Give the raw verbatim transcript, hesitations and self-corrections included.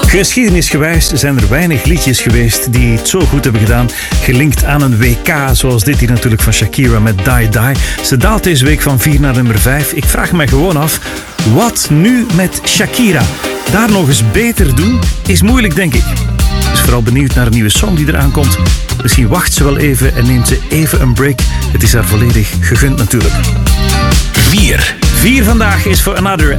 Geschiedenisgewijs zijn er weinig liedjes geweest die het zo goed hebben gedaan. Gelinkt aan een W K, zoals dit hier natuurlijk van Shakira met Die Die. Ze daalt deze week van vier naar nummer vijf. Ik vraag me gewoon af, wat nu met Shakira? Daar nog eens beter doen is moeilijk, denk ik. Dus vooral benieuwd naar een nieuwe song die eraan komt. Misschien wacht ze wel even en neemt ze even een break. Het is haar volledig gegund natuurlijk. vier. vier vandaag is voor Another.